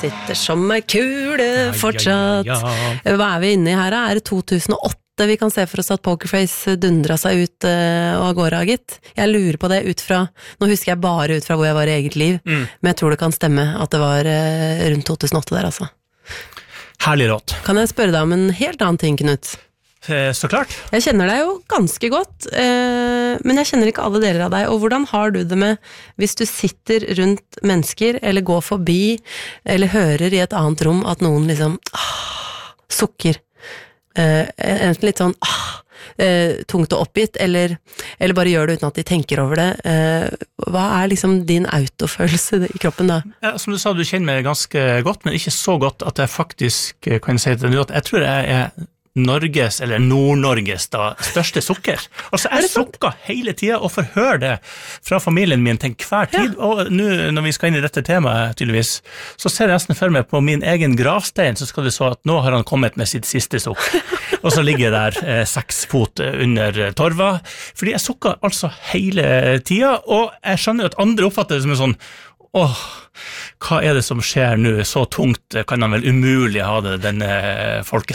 sitter som en kule fortsatt. Hva vi inne I her? Det 2008 vi kan se for oss at Pokerface dundra seg ut og av gårde, gitt. Jeg lurer på det ut fra, nå husker jeg bare ut fra hvor jeg var I eget liv, men jeg tror det kan stemme at det var rundt 2008 der, altså. Herlig råd. Kan jeg spørre deg om en helt annen ting, Knut? Så klart. Jeg kjenner deg jo ganske godt, men jeg kjenner ikke alle deler av deg, og hvordan har du det med hvis du sitter rundt mennesker, eller går forbi, eller hører I et annet rom at noen liksom sukker, enten litt sånn tungt og oppgitt, eller bare gjør det uten at de tenker over det. Hva liksom din autofølelse I kroppen da? Ja, som du sa, du kjenner meg ganske godt, men ikke så godt at jeg faktisk kan si det nå, at jeg tror jeg Norges, eller Nord-Norges da, største sukker. Altså, jeg sukker hele tiden, og får høre det fra familien min til hver tid, og nå, når vi skal inn I dette temaet, tydeligvis, så ser jeg nesten for meg på min egen gravstein, så skal det så at nå har han kommet med sitt siste sukk. Og så ligger jeg der 6 fot under torva, fordi jeg sukker altså hele tiden, og jeg skjønner at andre oppfatter det som en sånn, hva det som skjer nå? Så tungt kan han vel umulig ha det, denne